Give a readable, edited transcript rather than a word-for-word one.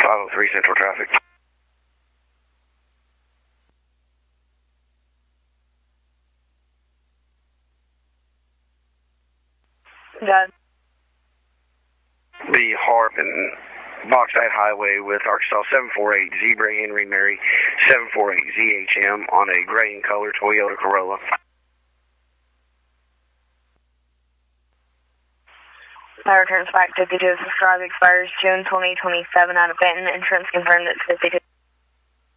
503 Central Traffic. Done. The Harp and Bauxite Highway with Arkansas 748 Zebra Henry Mary 748 ZHM on a gray in color Toyota Corolla. My returns back 52. Subscribe expires June 2027 out of Benton. Insurance confirmed it's 52.